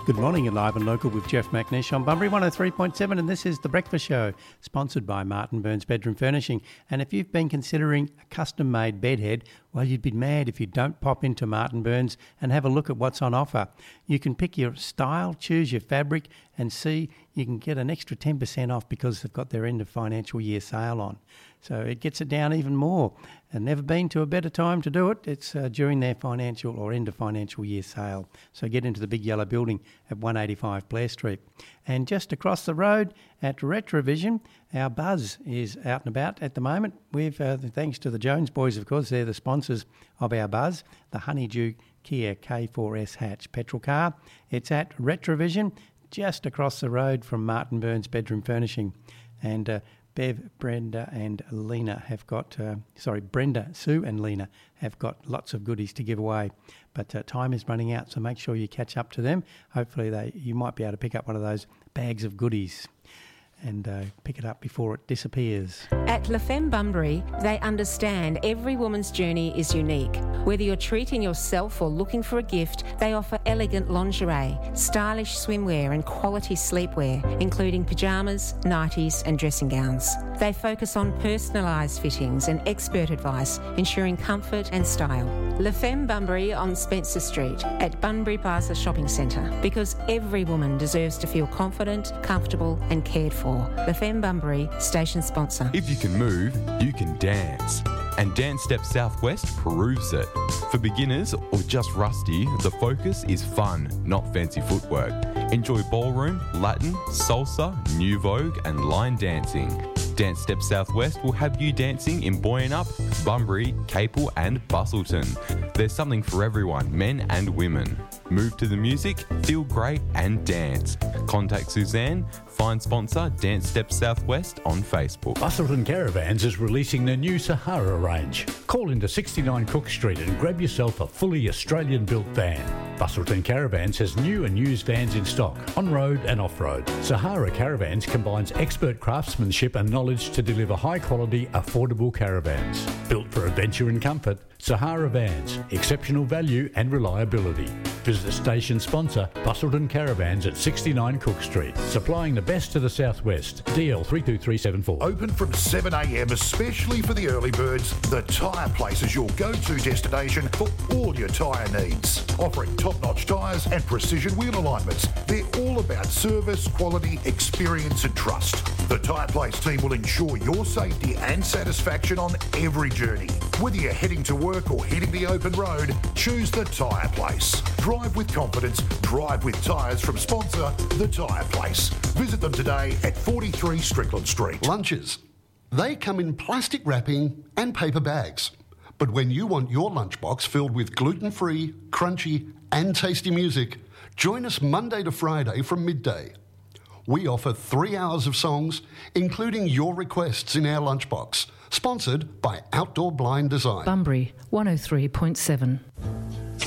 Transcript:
Good morning, you're live and local with Jeff McNish on Bunbury 103.7, and this is The Breakfast Show, sponsored by Martin Burns Bedroom Furnishing. And if you've been considering a custom-made bedhead, well, you'd be mad if you don't pop into Martin Burns and have a look at what's on offer. You can pick your style, choose your fabric, and see you can get an extra 10% off because they've got their end of financial year sale on. So it gets it down even more. And never been to a better time to do it. It's during their financial or end of financial year sale. So get into the big yellow building at 185 Blair Street. And just across the road at Retrovision, our Buzz is out and about at the moment. We've, thanks to the Jones boys, of course, they're the sponsors of our Buzz, the Honeydew Kia K4S hatch petrol car. It's at Retrovision, just across the road from Martin Burns Bedroom Furnishing. And Bev, Brenda and Lena have got, Brenda, Sue and Lena have got lots of goodies to give away. But time is running out, so make sure you catch up to them. Hopefully you might be able to pick up one of those bags of goodies and pick it up before it disappears. At La Femme Bunbury, they understand every woman's journey is unique. Whether you're treating yourself or looking for a gift, they offer elegant lingerie, stylish swimwear and quality sleepwear, including pyjamas, nighties and dressing gowns. They focus on personalised fittings and expert advice, ensuring comfort and style. La Femme Bunbury on Spencer Street at Bunbury Plaza Shopping Centre, because every woman deserves to feel confident, comfortable and cared for. La Femme Bunbury, station sponsor. If you can move, you can dance. And Dance Step Southwest proves it. For beginners or just rusty, the focus is fun, not fancy footwork. Enjoy ballroom, Latin, salsa, new vogue and line dancing. Dance Step Southwest will have you dancing in Boyanup, Bunbury, Capel and Bustleton. There's something for everyone, men and women. Move to the music, feel great and dance. Contact Suzanne, find sponsor Dance Step Southwest on Facebook. Bustleton Caravans is releasing their new Sahara range. Call into 69 Cook Street and grab yourself a fully Australian-built van. Bustleton Caravans has new and used vans in stock, on-road and off-road. Sahara Caravans combines expert craftsmanship and knowledge to deliver high-quality, affordable caravans. Built for adventure and comfort, Sahara Vans, exceptional value and reliability. Visit station sponsor Bustleton Caravans at 69 Cook Street, supplying the best to the southwest. DL 32374. Open from 7 a.m, especially for the early birds. The Tyre Place is your go-to destination for all your tyre needs. Offering top-notch tyres and precision wheel alignments. They're all about service, quality, experience and trust. The Tyre Place team will ensure your safety and satisfaction on every journey. Whether you're heading to work or hitting the open road, choose the Tyre Place. Drive with confidence, drive with tyres from sponsor The Tyre Place. Visit them today at 43 Strickland Street. Lunches. They come in plastic wrapping and paper bags. But when you want your lunchbox filled with gluten-free, crunchy and tasty music, join us Monday to Friday from midday. We offer 3 hours of songs, including your requests in our lunchbox. Sponsored by Outdoor Blind Design. Bunbury 103.7.